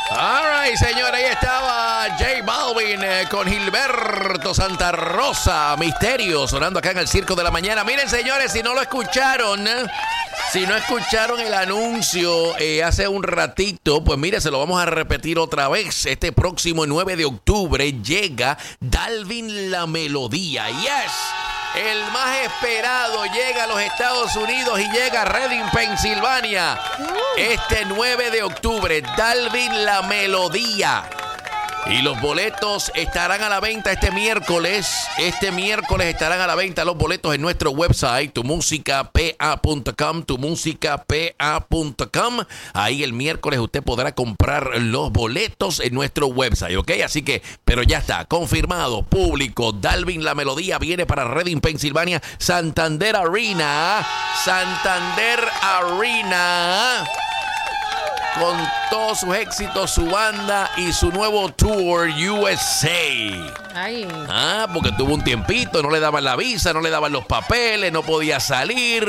All right, señora, ahí estaba J Balvin con Gilberto Santa Rosa, Misterio, sonando acá en el Circo de la Mañana. Miren, señores, si no lo escucharon, si no escucharon el anuncio hace un ratito, pues mire, se lo vamos a repetir otra vez. Este próximo 9 de octubre llega Dalvin La Melodía. Yes. El más esperado llega a los Estados Unidos y llega a Reading, Pensilvania. Este 9 de octubre, Dalvin La Melodía. Y los boletos estarán a la venta este miércoles. Este miércoles estarán a la venta los boletos en nuestro website, tumusicapa.com, tumusicapa.com. Ahí el miércoles usted podrá comprar los boletos en nuestro website, ¿ok? Así que, pero ya está, confirmado, público. Dalvin La Melodía viene para Reading, Pensilvania, Santander Arena. Santander Arena. Con todos sus éxitos, su banda y su nuevo tour USA. Ay. Porque tuvo un tiempito, no le daban la visa, no le daban los papeles, no podía salir.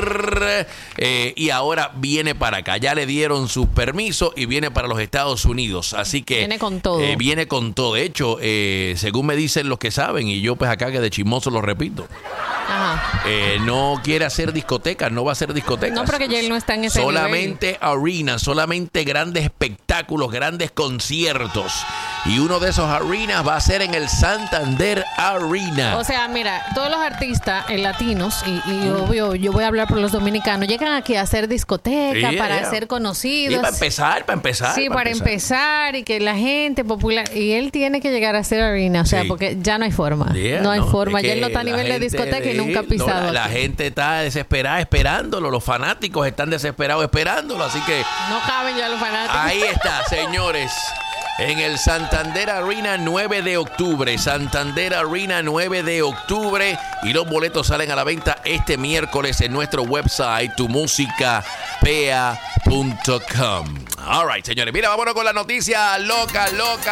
Y ahora viene para acá. Ya le dieron sus permisos y viene para los Estados Unidos. Así que viene con todo. Viene con todo. De hecho, según me dicen los que saben, y yo pues acá que de chismoso lo repito. Ajá. No quiere hacer discotecas, no va a hacer discotecas. No, porque ya él no está en ese solamente nivel. Arena, solamente grandes espectáculos, grandes conciertos. Y uno de esos arenas va a ser en el Santander Arena. O sea, mira, todos los artistas latinos, y obvio, yo voy a hablar por los dominicanos, llegan aquí a hacer discoteca para ser conocidos. Y para empezar. Sí, para empezar y que la gente popular. Y él tiene que llegar a hacer arena, o sea, porque ya no hay forma. No hay forma. Ya él no está a nivel de discoteca y nunca ha pisado. La gente está desesperada esperándolo. Los fanáticos están desesperados esperándolo. Así que no caben ya los fanáticos. Ahí está, señores. En el Santander Arena 9 de octubre. Santander Arena 9 de octubre. Y los boletos salen a la venta este miércoles en nuestro website, tumusicapa.com. All right, señores. Mira, vámonos con la noticia loca.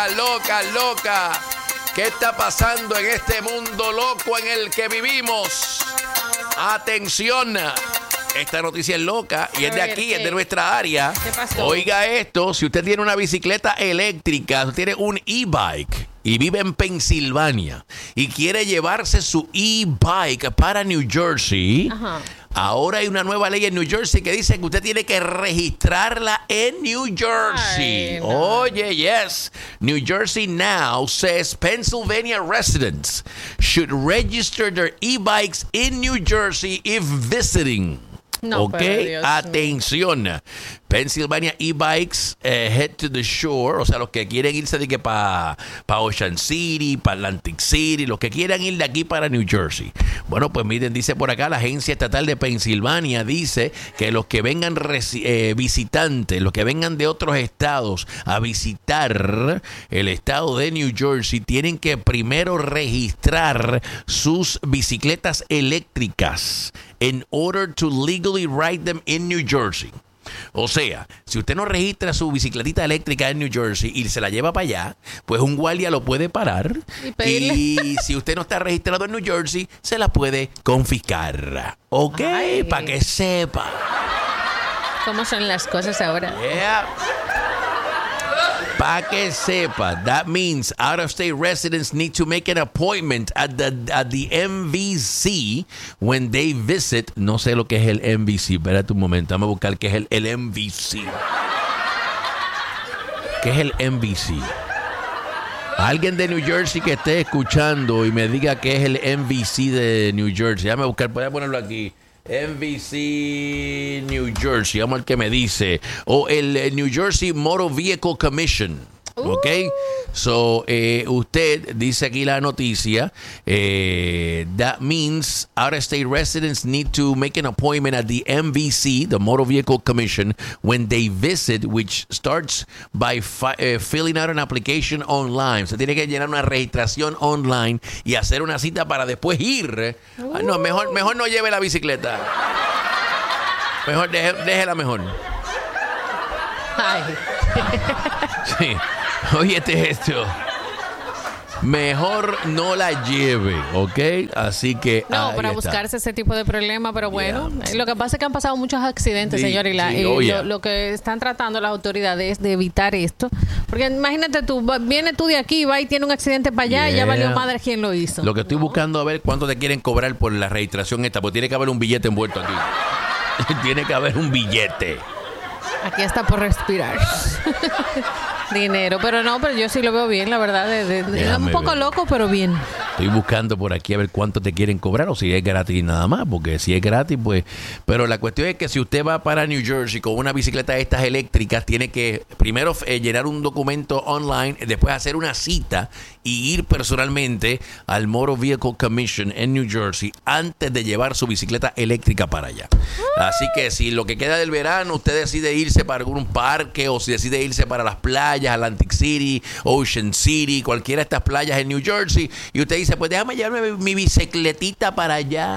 ¿Qué está pasando en este mundo loco en el que vivimos? Atención. Esta noticia es loca y es de aquí, es de nuestra área. ¿Qué pasó? Oiga esto, si usted tiene una bicicleta eléctrica, usted tiene un e-bike y vive en Pensilvania y quiere llevarse su e-bike para New Jersey, ahora hay una nueva ley en New Jersey que dice que usted tiene que registrarla en New Jersey. Ay, no. Oye, yes. New Jersey now says Pennsylvania residents should register their e-bikes in New Jersey if visiting. No, ok, Dios atención. Pennsylvania e-bikes head to the shore, o sea, los que quieren irse de que para Ocean City, para Atlantic City, los que quieran ir de aquí para New Jersey. Bueno, pues miren, dice por acá la Agencia Estatal de Pensilvania, dice que los que vengan visitantes, los que vengan de otros estados a visitar el estado de New Jersey, tienen que primero registrar sus bicicletas eléctricas in order to legally ride them in New Jersey. O sea, si usted no registra su bicicletita eléctrica en New Jersey y se la lleva para allá, pues un guardia lo puede parar y si usted no está registrado en New Jersey, se la puede confiscar. ¿Ok? Para que sepa. ¿Cómo son las cosas ahora? Yeah. Para que sepa, that means out-of-state residents need to make an appointment at the MVC when they visit. No sé lo que es el MVC. Espérate un momento, vamos a buscar qué es el MVC. ¿Qué es el MVC? Alguien de New Jersey que esté escuchando y me diga qué es el MVC de New Jersey. Déjame buscar, voy a ponerlo aquí. MVC New Jersey, vamos al que me dice. O el New Jersey Motor Vehicle Commission. Ok, so usted dice aquí la noticia, that means out-of-state residents need to make an appointment at the MVC, the Motor Vehicle Commission, when they visit, which starts by filling out an application online. Se tiene que llenar una registración online y hacer una cita para después ir. No, mejor no lleve la bicicleta. Mejor déjela mejor. Ay. Sí. Óyete esto. mejor no la lleve, ¿ok? Así que no, para buscarse ese tipo de problema, pero bueno, lo que pasa es que han pasado muchos accidentes, señor, y lo que están tratando las autoridades es de evitar esto, porque imagínate tú, vienes tú de aquí, va y tiene un accidente para allá y ya valió madre quién lo hizo. Lo que estoy buscando a ver cuánto te quieren cobrar por la registración esta, porque tiene que haber un billete envuelto aquí. Tiene que haber un billete. Aquí está por respirar. Dinero, pero yo sí lo veo bien, la verdad. Un poco loco, pero bien. Estoy buscando por aquí a ver cuánto te quieren cobrar o si es gratis nada más, porque si es gratis, pues... Pero la cuestión es que si usted va para New Jersey con una bicicleta de estas eléctricas, tiene que primero llenar un documento online, después hacer una cita y ir personalmente al Motor Vehicle Commission en New Jersey antes de llevar su bicicleta eléctrica para allá. Así que si lo que queda del verano usted decide irse para algún parque o si decide irse para las playas, Atlantic City, Ocean City, cualquiera de estas playas en New Jersey, y usted dice, pues déjame llevarme mi bicicletita para allá.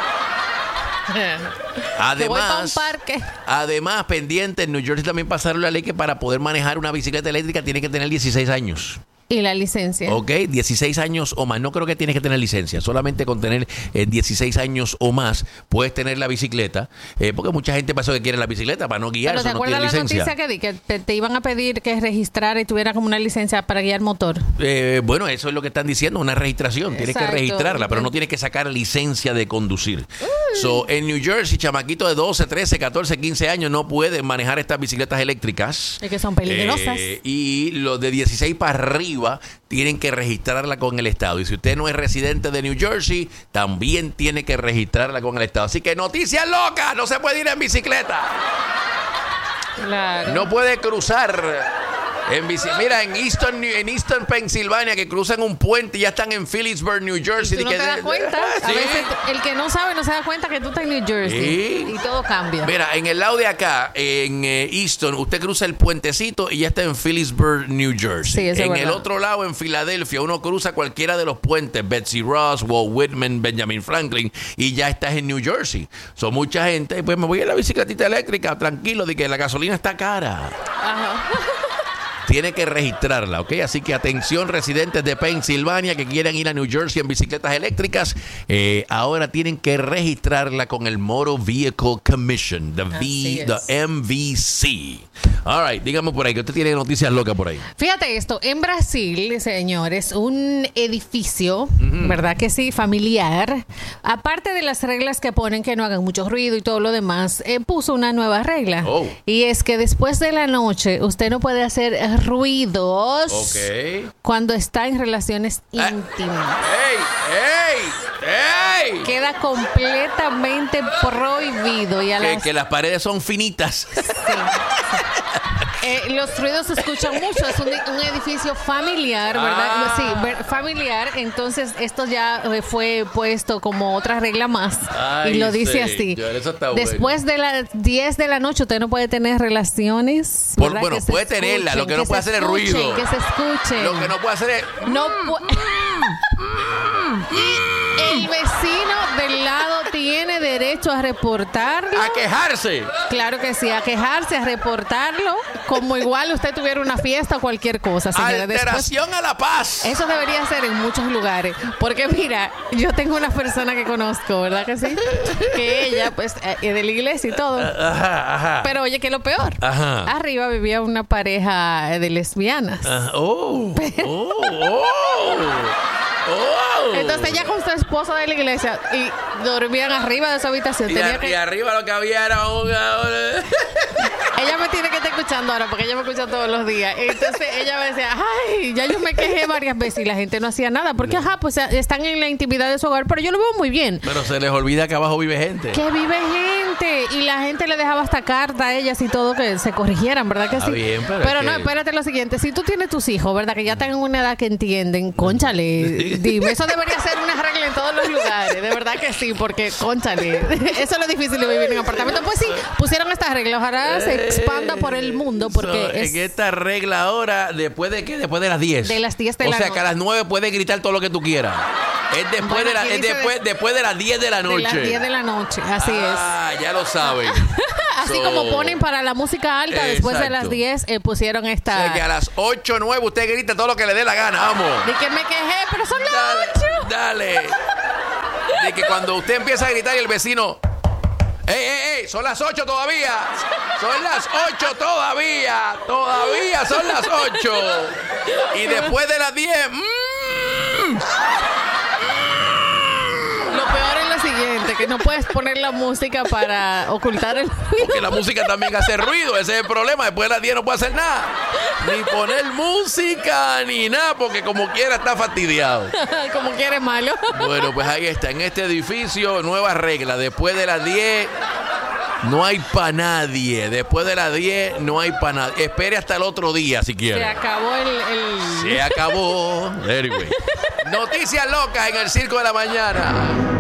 Además, pendiente, en New Jersey también pasaron la ley que para poder manejar una bicicleta eléctrica tiene que tener 16 años. ¿Y la licencia? Ok, 16 años o más. No creo que tienes que tener licencia. Solamente con tener 16 años o más puedes tener la bicicleta. Porque mucha gente pasó que quiere la bicicleta para no guiar. ¿Pero te acuerdas la noticia que te iban a pedir que registrara y tuviera como una licencia para guiar motor? Bueno, eso es lo que están diciendo, una registración. Tienes que registrarla, pero no tienes que sacar licencia de conducir. So, en New Jersey, chamaquitos de 12, 13, 14, 15 años no pueden manejar estas bicicletas eléctricas. Es que son peligrosas. Y los de 16 para arriba tienen que registrarla con el Estado. Y si usted no es residente de New Jersey, también tiene que registrarla con el Estado. Así que noticias locas, no se puede ir en bicicleta. Claro. No puede cruzar mira, en Easton, Pensilvania, que cruzan un puente y ya están en Phillipsburg, New Jersey. ¿Tú no te das cuenta? ¿Sí? A veces el que no sabe no se da cuenta que tú estás en New Jersey. ¿Sí? Y todo cambia. Mira, en el lado de acá, en Easton, usted cruza el puentecito y ya está en Phillipsburg, New Jersey. Sí, en el otro lado, en Filadelfia, uno cruza cualquiera de los puentes, Betsy Ross, Walt Whitman, Benjamin Franklin, y ya estás en New Jersey. Son mucha gente, pues me voy en la bicicletita eléctrica, tranquilo, de que la gasolina está cara. Ajá. Tiene que registrarla, ¿ok? Así que atención, residentes de Pensilvania que quieran ir a New Jersey en bicicletas eléctricas, ahora tienen que registrarla con el Motor Vehicle Commission, the MVC. All right, dígame por ahí, que usted tiene noticias locas por ahí. Fíjate esto, en Brasil, señores, un edificio, ¿verdad que sí? Familiar, aparte de las reglas que ponen que no hagan mucho ruido y todo lo demás, puso una nueva regla. Y es que después de la noche usted no puede hacer ruidos cuando está en relaciones íntimas. ¡Ey! Queda completamente prohibido. Y que las paredes son finitas. Sí. Los ruidos se escuchan mucho. Es un edificio familiar, ¿verdad? Sí, familiar. Entonces, esto ya fue puesto como otra regla más. Y lo dice así. Después de las 10 de la noche, usted no puede tener relaciones. Bueno, puede tenerla. Lo que no puede hacer es ruido. Que se escuche. Lo que no puede hacer es... El vecino del lado tiene derecho a reportarlo. A quejarse. Claro que sí, a quejarse, a reportarlo, como igual usted tuviera una fiesta o cualquier cosa. Señora. Alteración a la paz. Eso debería ser en muchos lugares. Porque mira, yo tengo una persona que conozco, ¿verdad que sí? Que ella, pues, es de la iglesia y todo. Ajá. Pero oye, que lo peor. Arriba vivía una pareja de lesbianas. Entonces ella con su esposo de la iglesia y dormían arriba de su habitación. Y arriba lo que había era Ella me tiene que estar escuchando ahora porque ella me escucha todos los días. Entonces ella me decía, ay, ya yo me quejé varias veces y la gente no hacía nada. Porque, pues están en la intimidad de su hogar, pero yo lo veo muy bien. Pero se les olvida que abajo vive gente. Que vive gente. Y la gente le dejaba hasta carta a ellas y todo que se corrigieran, ¿verdad que sí? Bien, pero no, espérate lo siguiente. Si tú tienes tus hijos, ¿verdad? Que ya están en una edad que entienden, cónchale, dime, eso debería ser una regla en todos los lugares. De verdad que sí, porque, cónchale, eso es lo difícil de vivir en apartamento. Pues sí, pusieron estas reglas. Ojalá se expanda por el mundo porque es que esta regla ahora, ¿después de qué? Después de las 10. De las 10 de la noche. O sea, que a las 9 puedes gritar todo lo que tú quieras. Es después de las 10 de la noche. De las 10 de la noche, así es. ya lo saben. Así como ponen para la música alta después de las 10, pusieron esta. O sea, que a las 8 o 9 usted grita todo lo que le dé la gana, vamos. De que me quejé, pero son las 8. Dale. De que cuando usted empieza a gritar y el vecino... ¡Ey! Son las 8 todavía. Son las 8 todavía. Todavía son las 8. Y después de las 10... Lo peor es lo siguiente, que no puedes poner la música para ocultar el ruido. Porque la música también hace ruido. Ese es el problema. Después de las 10 no puede hacer nada. Ni poner música, ni nada. Porque como quiera está fastidiado. Como quiera es malo. Bueno, pues ahí está. En este edificio, nuevas reglas. Después de las 10... no hay para nadie. Después de las 10 no hay para nadie. Espere hasta el otro día si quiere. Se acabó Se acabó. Anyway. Noticias locas en el Circo de la Mañana.